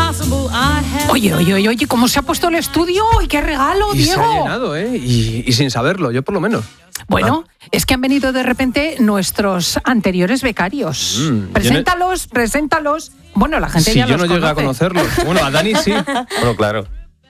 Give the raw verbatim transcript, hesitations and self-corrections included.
Oye, oye, oye, oye, ¿cómo se ha puesto el estudio? ¡Y qué regalo, y Diego! Se ha llenado, ¿eh? Y, y sin saberlo, yo por lo menos. Bueno, ah. es que han venido de repente nuestros anteriores becarios. Mm, preséntalos, no... preséntalos. Bueno, la gente sí, ya los conoce. conoce. Sí, yo no llegué a conocerlos. Bueno, a Dani sí. Bueno, claro.